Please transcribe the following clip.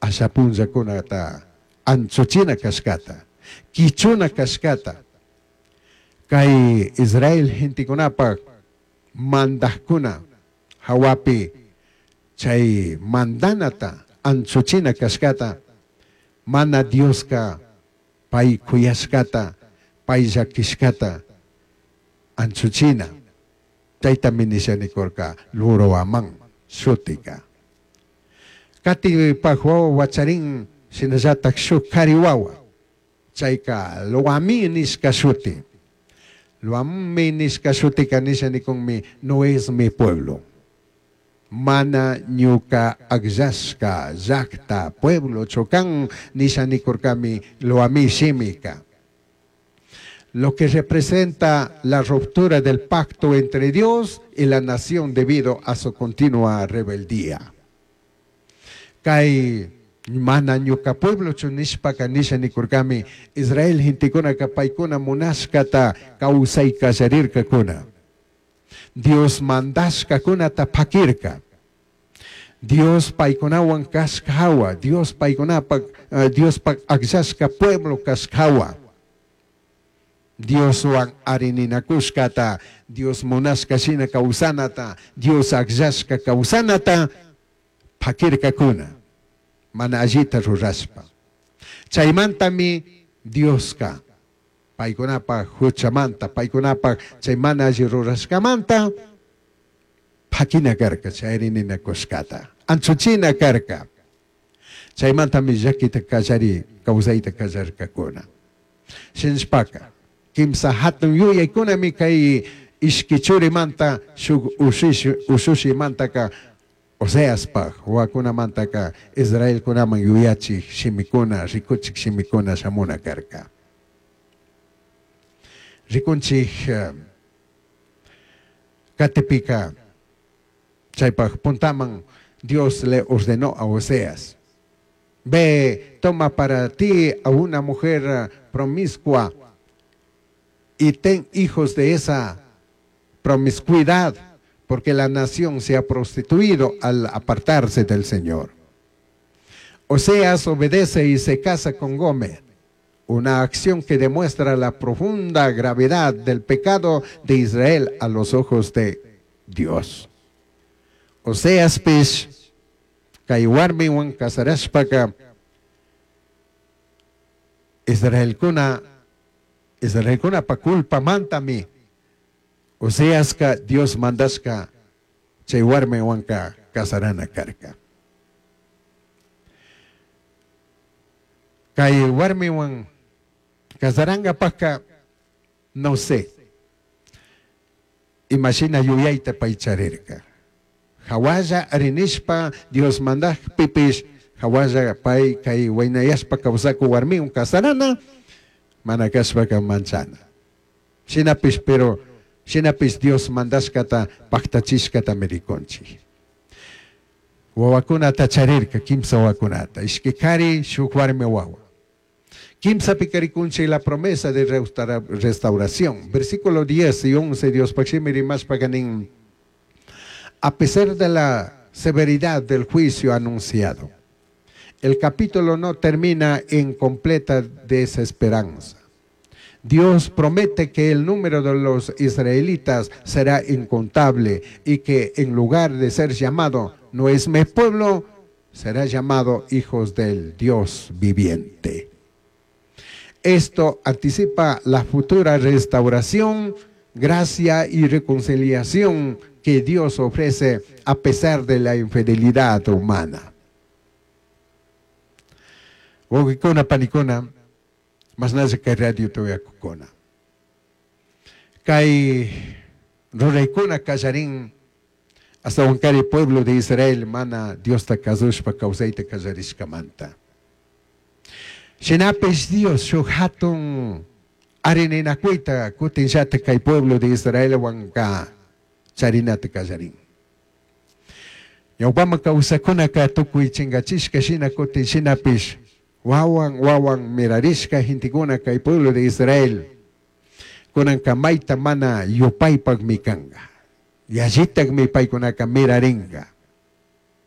asapunza kunata anchuchina kaskata kichuna kaskata kay Israel hintikunapa mandahkuna hawapi chay mandanata anchuchina kaskata mana Dios ka pay kuyaskata pay llakishkata anchuchina chayta minisanikurka luro amang sutika kati pajwawa wacharin sinasatak shukariwawa chayka luami niska suti luami niska suti kanisa ni kung mi no es mi pueblo mana nyuka agzaska zakta pueblo chokan nisanikurkami luami simika. Lo que representa la ruptura del pacto entre Dios y la nación debido a su continua rebeldía. Kay mana nyuka pueblo chunishpa kanisha ni kurkami Israel hintikuna kapaykuna munaskata kausay kasarirka kuna. Dios mandaska kuna tapakirka. Dios paykunawan kaskawa. Dios paykunapak Dios pak agsaska pueblo kaskawa. Dios wan arininakuskata, Dios munaskashina kausanata, Dios agzaska kausanata, pakirka kuna, mana allita ruraspa. Chaymantami Dios ka, paykunapa huchamanta, paykunapa chaymana alli ruraskamanta, pakina karka, chayrininakuskata. Anchuchina karka, chaymantami yakita kajari, kausaita kajarka kuna. Shinspaka. Kimsa hatun yuyay kunami kay iskichuri manta usushi manta ka Oseas pa wakuna manta ka Israel kunaman yuyachi shimikuna rikuchik shimikuna samuna karka rikunchik katipika chaypaj puntaman Dios le ordenó a Oseas ve toma para ti a una mujer promiscua y ten hijos de esa promiscuidad, porque la nación se ha prostituido al apartarse del Señor. Oseas obedece y se casa con Gomer, una acción que demuestra la profunda gravedad del pecado de Israel a los ojos de Dios. Oseas pish, kaywarmi wan kasarashpaka, Israel kuna pa culpa mantami. Oseaska Dios mandaska chaywarme wanka kasarana karka. Kay warmi wan kasaranga paka no sé. Imagina yuyaita paicharirka. Hawaya arinishpa Dios mandak pipish hawaya pay kay waynayashpa kawsaku warmi un kasarana manakashpaka manchana. Shinapis pero shinapis Dios mandaskata paktachishkata merikonchi. Wawakuna tacharirka kimsa wakunata. Ishkikari shukwarme wawa. Kimsa pikarikunchi la promesa de restauración. Versículo 10 y 11 Dios pakshimiri mas paganin. A pesar de la severidad del juicio anunciado, el capítulo no termina en completa desesperanza. Dios promete que el número de los israelitas será incontable y que en lugar de ser llamado no es mi pueblo, será llamado hijos del Dios viviente. Esto anticipa la futura restauración, gracia y reconciliación que Dios ofrece a pesar de la infidelidad humana. Wogikona panikona, mas nasa kay radio tuya kukona. Kay roreikuna kajarin, hasta wankari pueblo de Israel, mana Dios ta kazush pa kausaita kajarish kamanta. Shinapes Dios, shuhatong arininakuita, kutinshate kay pueblo de Israel, wanka charinate kajarin. Yaubama kausakuna ka tukuy chingachishka shina kutin shinapis, wawang mirarishka hintiguna kay pueblo de Israel. Kunan kamaita mana yupay pagmikanga. Yajitag mi pay kunaka miraringa.